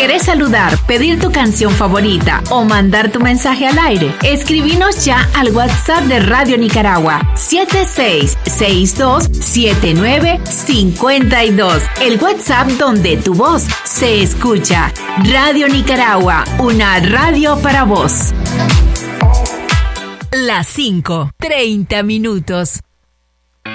¿Querés saludar, pedir tu canción favorita o mandar tu mensaje al aire? Escribinos ya al WhatsApp de Radio Nicaragua 76627952. El WhatsApp donde tu voz se escucha. Radio Nicaragua, una radio para vos. Las 5:30.